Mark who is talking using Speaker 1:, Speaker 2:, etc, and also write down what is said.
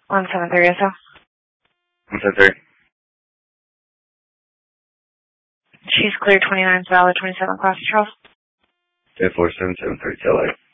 Speaker 1: 1730 SO.
Speaker 2: 1730.
Speaker 1: She's clear 29's valid 27 class Charles.
Speaker 2: 10-4-7-7-30 LA.